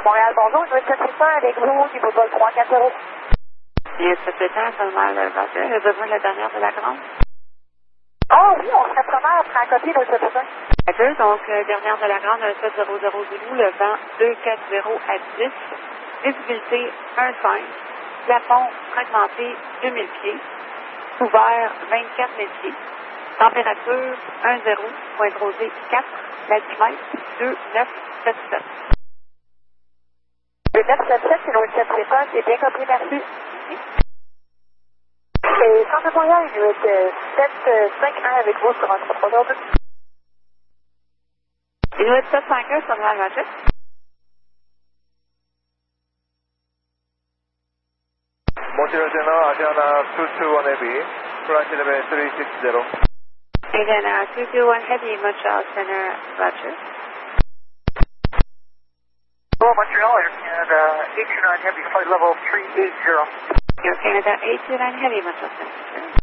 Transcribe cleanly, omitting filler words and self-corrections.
de Montréal, bonjour, je vais te faire ça avec vous, niveau vol 340. Bien, ce pétant, seulement le Roger. J'ai besoin de la dernière de la grande. Oh oui, on serait vraiment à prendre à côté de ce pétant. D'accord, donc dernière de la grande, 1700 Zulu, le vent 240 à 10, visibilité 1,5, plafond fragmenté 2000 pieds, ouvert 24 000 pieds, température 1,0, point de rosée 4, l'altimètre 2977. Le 977, c'est l'autre 7 c'est bien compris, merci. Et Centre de Montréal, je vais être 751 avec vous sur un 332. Inuit 751 sur le Roger. Montreal General, Adriana 221 Heavy, flight level 360. Again, 221 Heavy, Montreal Center, Roger. Hello, Montreal, Air Canada 829 Heavy, flight level 380. Air Canada 829 Heavy, Montreal Center.